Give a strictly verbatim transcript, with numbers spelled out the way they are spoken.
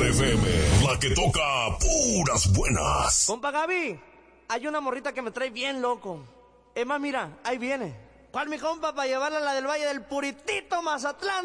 Mejor F M, la que toca puras buenas. Compa Gaby, hay una morrita que me trae bien loco. Es más, mira, ahí viene. ¿Cuál mi compa para llevarla a la del Valle del Puritito Mazatlán?